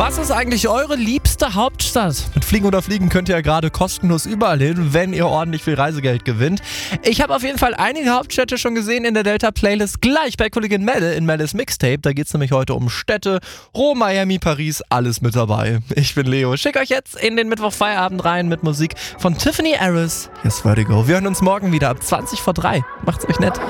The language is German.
Was ist eigentlich eure liebste Hauptstadt? Mit Fliegen oder Fliegen könnt ihr ja gerade kostenlos überall hin, wenn ihr ordentlich viel Reisegeld gewinnt. Ich habe auf jeden Fall einige Hauptstädte schon gesehen in der Delta-Playlist. Gleich bei Kollegin Melle in Melles Mixtape. Da geht es nämlich heute um Städte. Rom, Miami, Paris, alles mit dabei. Ich bin Leo. Schick euch jetzt in den Mittwochfeierabend rein mit Musik von Tiffany Harris. Hier ist Vertigo. Wir hören uns morgen wieder ab 3:20. Macht's euch nett.